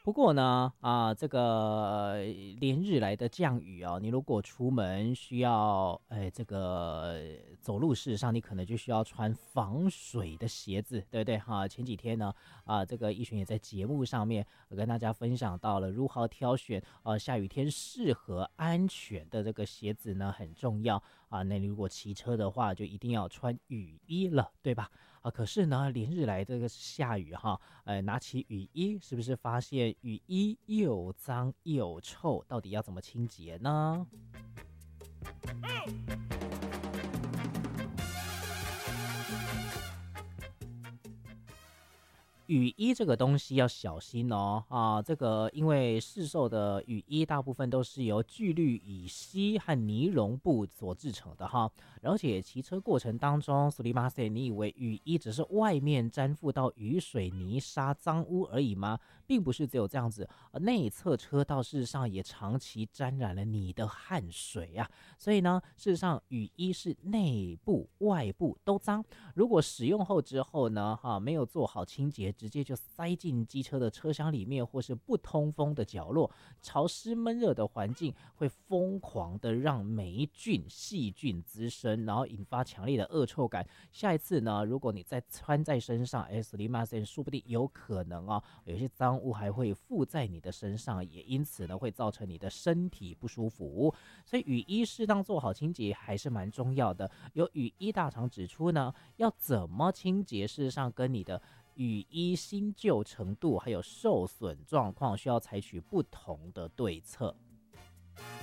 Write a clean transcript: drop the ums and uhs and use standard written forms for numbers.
不过呢，这个连日来的降雨哦，你如果出门需要，这个走路，事实上你可能就需要穿防水的鞋子，对不对？哈，前几天呢，这个逸璇也在节目上面跟大家分享到了如何挑选，下雨天适合安全的这个鞋子呢，很重要啊。那你如果骑车的话，就一定要穿雨衣了，对吧？可是呢，连日来这个下雨哈，拿起雨衣，是不是发现雨衣又脏又臭？到底要怎么清洁呢？雨衣这个东西要小心哦，这个因为市售的雨衣大部分都是由聚氯乙烯和尼龙布所制成的哈，而且骑车过程当中，苏里马塞，你以为雨衣只是外面沾附到雨水、泥沙、脏污而已吗？并不是只有这样子，内侧车道事实上也长期沾染了你的汗水啊，所以呢，事实上雨衣是内部、外部都脏，如果使用后之后呢，没有做好清洁，直接就塞进机车的车厢里面，或是不通风的角落，潮湿闷热的环境会疯狂的让霉菌、细菌滋生，然后引发强烈的恶臭感。下一次呢，如果你再穿在身上，斯里马森说不定有可能有些脏污还会附在你的身上，也因此呢会造成你的身体不舒服。所以雨衣适当做好清洁还是蛮重要的。有雨衣大厂指出呢，要怎么清洁，事实上跟你的雨衣新旧程度还有受损状况需要采取不同的对策。